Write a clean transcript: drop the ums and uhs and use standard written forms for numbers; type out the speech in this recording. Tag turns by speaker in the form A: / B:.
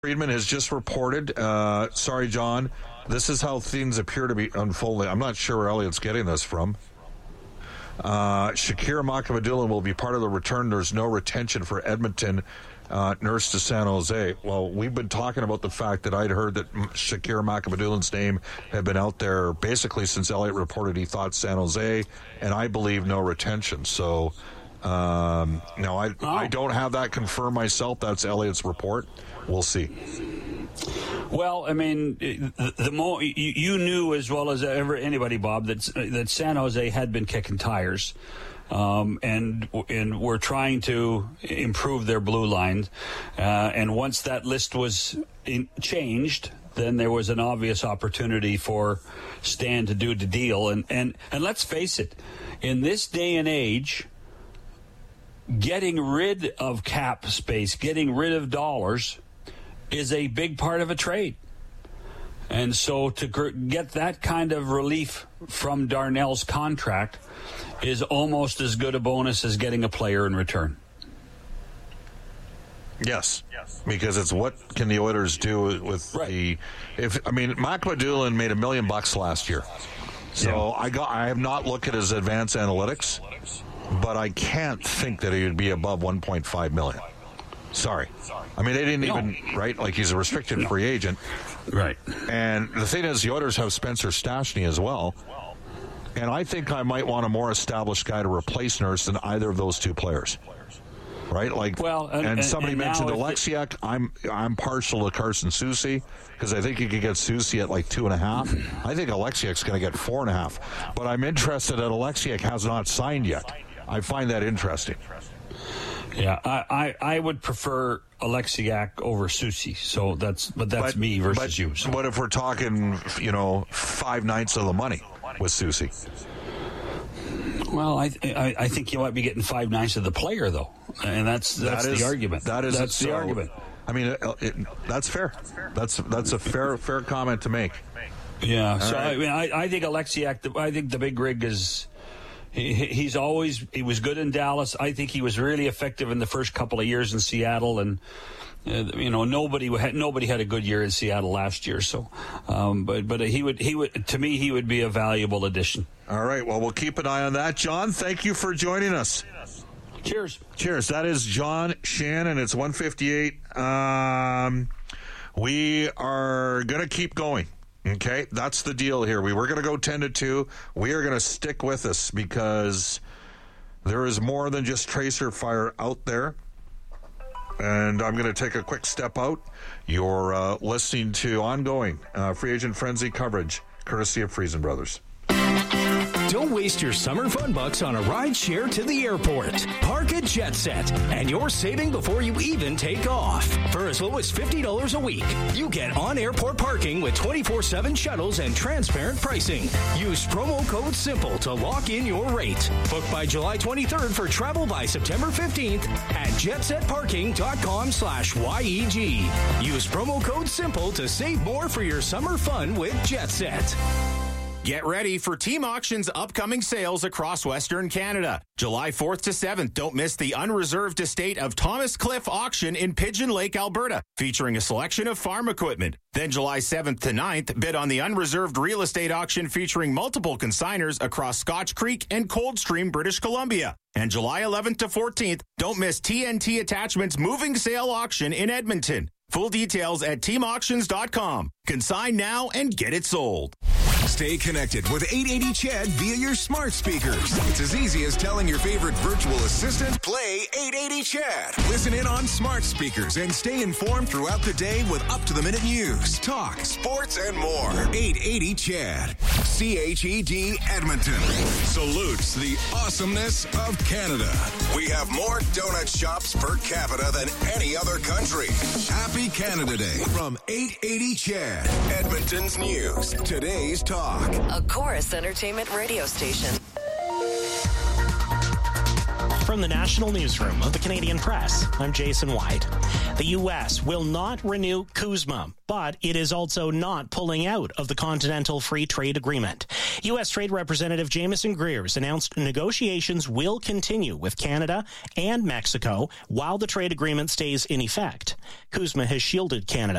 A: Friedman has just reported, sorry, John, this is how things appear to be unfolding. I'm not sure where Elliott's getting this from. Shakir Makabadoulan will be part of the return. There's no retention for Edmonton. Nurse to San Jose. Well, we've been talking about the fact that I'd heard that Shakir Makabadoulan's name had been out there basically since Elliott reported he thought San Jose, and I believe no retention. So, no, I don't have that confirmed myself. That's Elliott's report. We'll see.
B: Well, I mean, the more you knew as well as anybody, Bob, that San Jose had been kicking tires. And we're trying to improve their blue line. And once that list was changed, then there was an obvious opportunity for Stan to do the deal. And let's face it, in this day and age, getting rid of cap space, getting rid of dollars is a big part of a trade. And so to get that kind of relief from Darnell's contract is almost as good a bonus as getting a player in return.
A: Yes. Because it's what can the Oilers do with Makabadoulan made $1 million last year. So yeah. I have not looked at his advanced analytics, but I can't think that he would be above $1.5 million. Sorry. I mean, they didn't even, right? Like, he's a restricted free agent.
B: Right.
A: And the thing is, the Oilers have Spencer Stastny as well. And I think I might want a more established guy to replace Nurse than either of those two players. Right? Like, and somebody mentioned Alexiak. I'm partial to Carson Soucy because I think you could get Soucy at like 2.5. I think Alexiak's going to get 4.5. But I'm interested that Alexiak has not signed yet. I find that interesting.
B: Yeah, I would prefer Alexiak over Soucy. So that's me versus you. So.
A: But if we're talking, 5 ninths of the money with Soucy.
B: Well, I think you might be getting 5 ninths of the player though, and that's the argument.
A: That's
B: the argument.
A: I mean, that's fair. That's a fair comment to make.
B: Yeah. So right. I mean, I think Alexiak. I think the big rig is. He was good in Dallas. I think he was really effective in the first couple of years in Seattle, and nobody had a good year in Seattle last year. So, but he would to me he would be a valuable addition.
A: All right. Well, we'll keep an eye on that. John, thank you for joining us.
B: Cheers.
A: That is John Shannon. It's 1:58. We are gonna keep going. Okay, that's the deal here. We were going to go 10-2. We are going to stick with this because there is more than just tracer fire out there. And I'm going to take a quick step out. You're listening to ongoing free agent frenzy coverage, courtesy of Friesen Brothers.
C: Don't waste your summer fun bucks on a ride share to the airport. Park at JetSet, and you're saving before you even take off. For as low as $50 a week, you get on-airport parking with 24/7 shuttles and transparent pricing. Use promo code SIMPLE to lock in your rate. Book by July 23rd for travel by September 15th at jetsetparking.com/YEG. Use promo code SIMPLE to save more for your summer fun with JetSet.
D: Get ready for Team Auction's upcoming sales across Western Canada. July 4th to 7th, don't miss the unreserved estate of Thomas Cliff Auction in Pigeon Lake, Alberta, featuring a selection of farm equipment. Then July 7th to 9th, bid on the unreserved real estate auction featuring multiple consigners across Scotch Creek and Coldstream, British Columbia. And July 11th to 14th, don't miss TNT Attachments moving sale auction in Edmonton. Full details at teamauctions.com. Consign now and get it sold.
E: Stay connected with 880 CHED via your smart speakers. It's as easy as telling your favorite virtual assistant, play 880 CHED. Listen in on smart speakers and stay informed throughout the day with up-to-the-minute news, talk, sports, and more. 880 CHED. CHED Edmonton. Salutes the awesomeness of Canada. We have more donut shops per capita than any other country. Happy Canada Day from 880 CHED. Edmonton's news. Today's talk.
F: A Chorus Entertainment radio station. From the National Newsroom of the Canadian Press, I'm Jason White. The U.S. will not renew CUSMA, but it is also not pulling out of the Continental Free Trade Agreement. U.S. Trade Representative Jamieson Greers announced negotiations will continue with Canada and Mexico while the trade agreement stays in effect. CUSMA has shielded Canada